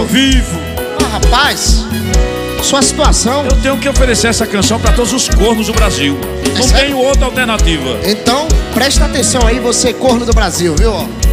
ao vivo. Rapaz, sua situação... Eu tenho que oferecer essa canção pra todos os cornos do Brasil. Não sério? tenho outra alternativa. Então, presta atenção aí, você corno do Brasil, viu?